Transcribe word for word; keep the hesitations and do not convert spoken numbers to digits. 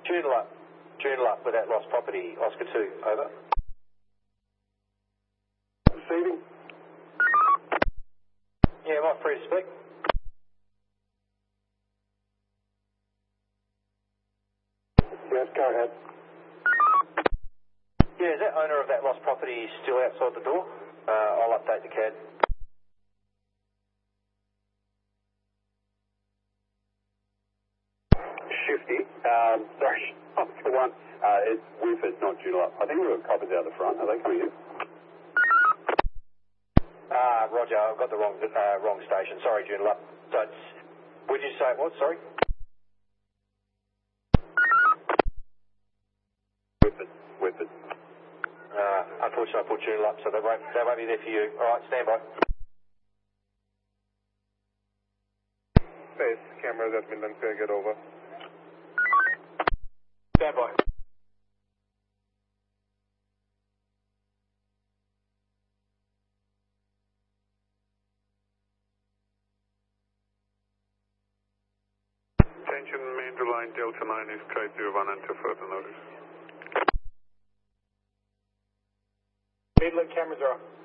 Joondalup, Joondalup with that lost property, Oscar two, over. Receiving. Yeah, am I free to speak? Yes, go ahead. Yeah, is that owner of that lost property still outside the door? Uh, I'll update the C A D. Shifty. Um, sorry, Oscar one. Uh, it's Whifford, not Joondalup. I think we've got coppers out the front. Are they coming in? Ah, Roger, I've got the wrong uh, wrong station. Sorry, Joondalup. So it's, what did you say it was? Sorry? Whifford. Whifford. Uh, unfortunately, I put Joondalup, so they won't, they won't be there for you. All right, stand by. Space, cameras at Midland Fair, get over. Stand by. Attention, main line Delta nine is trade zero one until further notice. Midland cameras are on.